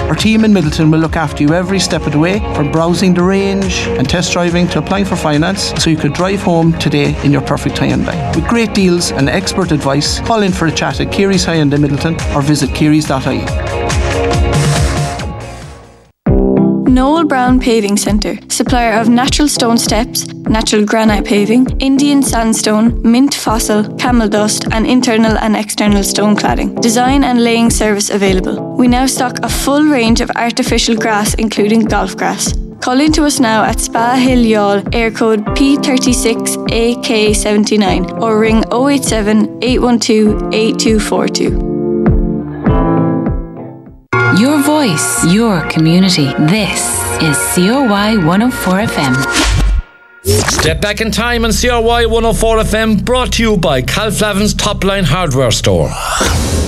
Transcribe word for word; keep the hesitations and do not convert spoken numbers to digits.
Our team in Middleton will look after you every step of the way, from browsing the range and test driving to applying for finance, so you could drive home today in your perfect Hyundai. With great deals and expert advice, call in for a chat at Keary's Hyundai Middleton or visit kearys dot I E. Noel Brown Paving Centre, supplier of natural stone steps, natural granite paving, Indian sandstone, mint fossil, camel dust and internal and external stone cladding. Design and laying service available. We now stock a full range of artificial grass including golf grass. Call in to us now at Spa Hill Yall, air code P thirty-six A K seventy-nine or ring oh eight seven, eight one two, eight two four two. Your voice, your community. This is C O Y one oh four F M. Step back in time on C O Y one oh four F M, brought to you by Cal Flavin's Top Line Hardware Store.